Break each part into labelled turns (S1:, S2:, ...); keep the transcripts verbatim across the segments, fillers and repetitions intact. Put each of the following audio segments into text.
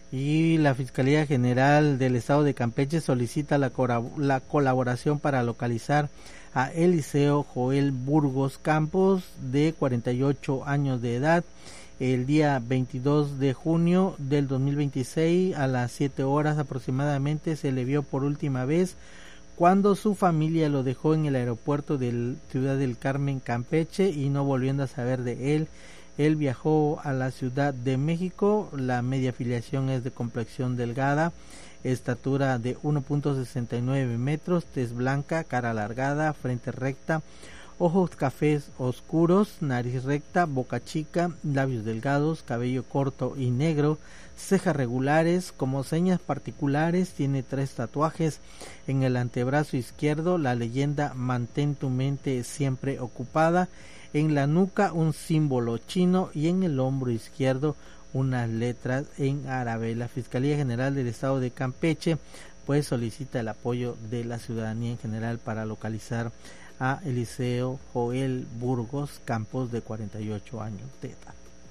S1: Y la Fiscalía General del Estado de Campeche solicita la, la colaboración para localizar a Eliseo Joel Burgos Campos, de cuarenta y ocho años de edad. El día veintidós de junio del dos mil veintiséis, a las siete horas aproximadamente, se le vio por última vez cuando su familia lo dejó en el aeropuerto de Ciudad del Carmen, Campeche, y no volviendo a saber de él. Él viajó a la Ciudad de México. La media filiación es de complexión delgada, estatura de uno punto sesenta y nueve metros, tez blanca, cara alargada, frente recta, ojos cafés oscuros, nariz recta, boca chica, labios delgados, cabello corto y negro, cejas regulares. Como señas particulares tiene tres tatuajes: en el antebrazo izquierdo la leyenda "Mantén tu mente siempre ocupada", en la nuca un símbolo chino y en el hombro izquierdo unas letras en árabe. La Fiscalía General del Estado de Campeche pues solicita el apoyo de la ciudadanía en general para localizar a Eliseo Joel Burgos Campos, de cuarenta y ocho años de edad.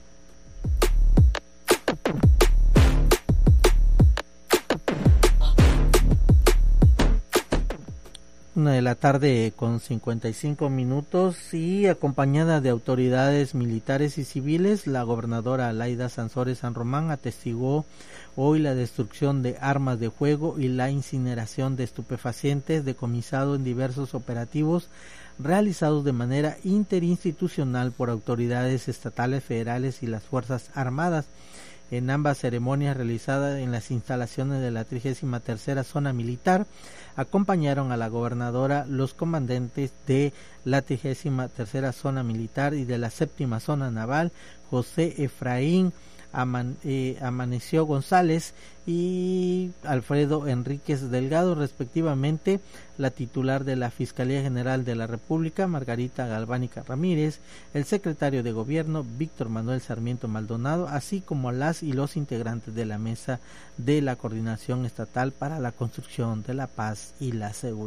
S1: Una de la tarde con cincuenta y cinco minutos, y acompañada de autoridades militares y civiles, la gobernadora Laida Sansores San Román atestiguó hoy la destrucción de armas de fuego y la incineración de estupefacientes decomisado en diversos operativos realizados de manera interinstitucional por autoridades estatales, federales y las Fuerzas Armadas. En ambas ceremonias realizadas en las instalaciones de la trigésima tercera Zona Militar, acompañaron a la gobernadora los comandantes de la trigésima tercera Zona Militar y de la séptima Zona Naval, José Efraín Aman, eh, Amaneció González y Alfredo Enríquez Delgado, respectivamente, la titular de la Fiscalía General de la República, Margarita Galvánica Ramírez, el secretario de Gobierno, Víctor Manuel Sarmiento Maldonado, así como las y los integrantes de la Mesa de la Coordinación Estatal para la Construcción de la Paz y la Seguridad.